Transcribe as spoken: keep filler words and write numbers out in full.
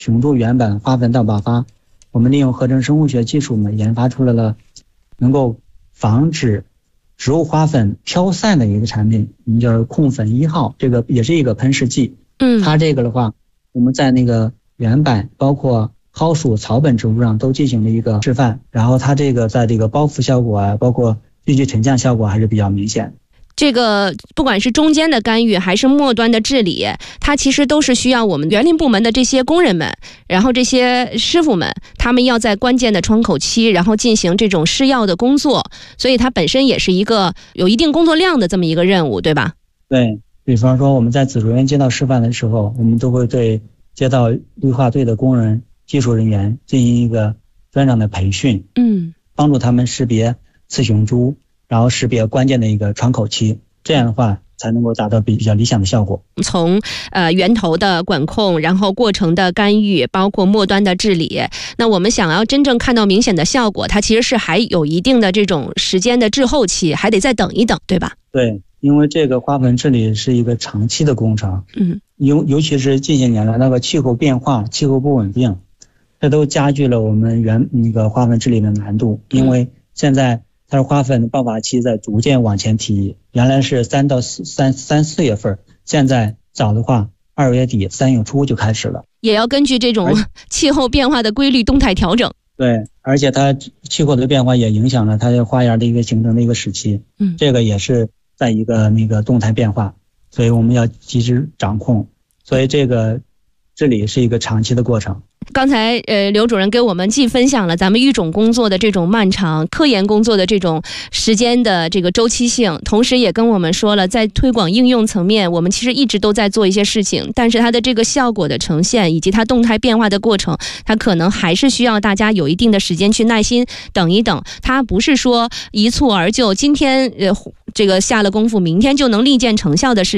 雄株原本花粉大爆发，我们利用合成生物学技术呢，研发出来了能够防止植物花粉飘散的一个产品，我们叫控粉一号，这个也是一个喷试剂。 嗯， 它这个的话，我们在那个原版包括蒿属草本植物上都进行了一个示范，然后它这个在这个包覆效果啊，包括聚集沉降效果还是比较明显。 这个不管是中间的干预还是末端的治理，它其实都是需要我们园林部门的这些工人们，然后这些师傅们，他们要在关键的窗口期，然后进行这种施药的工作，所以它本身也是一个有一定工作量的这么一个任务，对吧？ 对，比方说我们在紫竹园街道示范的时候，我们都会对街道绿化队的工人、技术人员进行一个专场的培训， 嗯， 帮助他们识别雌雄株，然后识别关键的一个窗口期，这样的话才能够达到比较理想的效果。 从呃源头的管控，然后过程的干预，包括末端的治理，那我们想要真正看到明显的效果，它其实是还有一定的这种时间的滞后期，还得再等一等，对吧？ 对，因为这个花粉治理是一个长期的工程， 嗯， 尤尤其是近些年来那个气候变化、气候不稳定，这都加剧了我们原那个花粉治理的难度，因为现在它的花粉爆发期在逐渐往前提，原来是三到四三三四月份，现在早的话二月底三月初就开始了， 也要根据这种气候变化的规律动态调整。 对，而且它气候的变化也影响了它的花芽的一个形成的一个时期， 嗯， 这个也是在一个那个动态变化，所以我们要及时掌控，所以这个治理是一个长期的过程。 刚才呃，刘主任给我们既分享了咱们育种工作的这种漫长，科研工作的这种时间的这个周期性，同时也跟我们说了，在推广应用层面，我们其实一直都在做一些事情，但是它的这个效果的呈现以及它动态变化的过程，它可能还是需要大家有一定的时间去耐心等一等。它不是说一蹴而就，今天呃这个下了功夫，明天就能立见成效的事。